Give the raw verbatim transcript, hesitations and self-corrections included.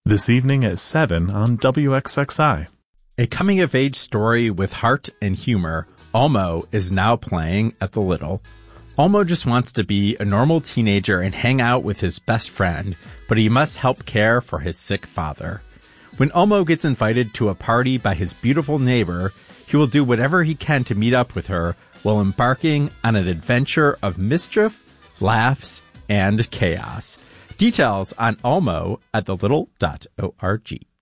This evening at seven on W X X I. A coming-of-age story with heart and humor, Elmo is now playing at the Little. Elmo just wants to be a normal teenager and hang out with his best friend, but he must help care for his sick father. When Elmo gets invited to a party by his beautiful neighbor, he will do whatever he can to meet up with her while embarking on an adventure of mischief, laughs, and chaos. Details on Elmo at the little dot org.